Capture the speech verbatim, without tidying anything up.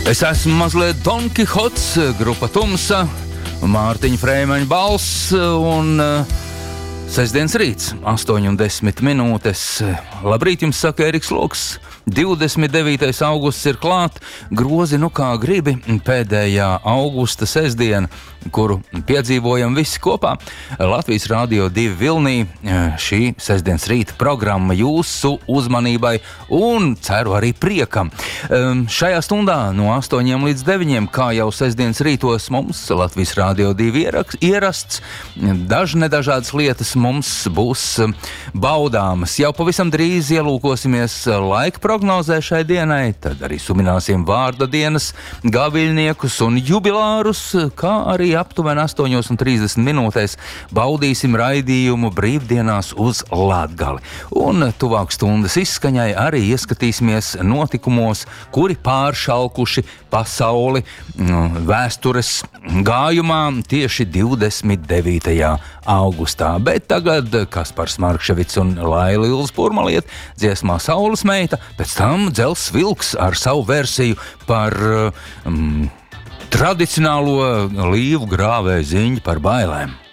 Es esmu mazliet Don Kihots, grupa Tumsa, Mārtiņa Freimaņa balss un uh, sestdienas rīts, astoņi un desmit minūtes. Labrīt, jums saka Eriks Loks. divdesmit devītais augusts ir klāt, grozi nu kā gribi, pēdējā augusta sestdiena, kuru piedzīvojam visi kopā. Latvijas Rādio divi Vilnī, šī sestdienas rīta programma jūsu uzmanībai un ceru arī priekam. Šajā stundā no astoņiem līdz deviņiem, kā jau sestdienas rītos mums Latvijas Rādio divi ierasts, daži nedažādas lietas mums būs baudāmas. Jau pavisam drīz ielūkosimies laika prognozē šai dienai, tad arī sumināsim vārda dienas gaviļniekus un jubilārus, kā arī aptuveni astoņos un trīsdesmit minūtēs baudīsim raidījumu brīvdienās uz Latgali. Un tuvāk stundas izskaņai arī ieskatīsimies notikumos, kuri pāršalkuši pasauli vēstures gājumā tieši divdesmit devītajā augustā. Bet tagad Kaspars Markševics un Laila Ilze Purmaliet dziesmā Saules meita, pēc tam Dzels Vilks ar savu versiju par um, tradicionālo līvu grāvēju ziņu par bailēm.